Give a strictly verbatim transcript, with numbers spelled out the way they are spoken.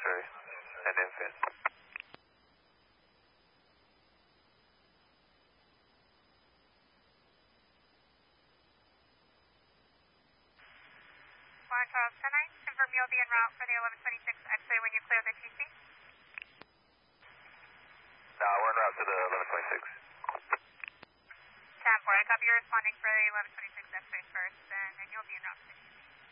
military and infant. One Charles ten nine, confirm you'll be en route for the eleven twenty-six X-ray when you clear the T C. No, we're en route to the eleven twenty-six. ten four, I copy you responding for the eleven twenty-six X-ray first, and then you'll be en route to the T C.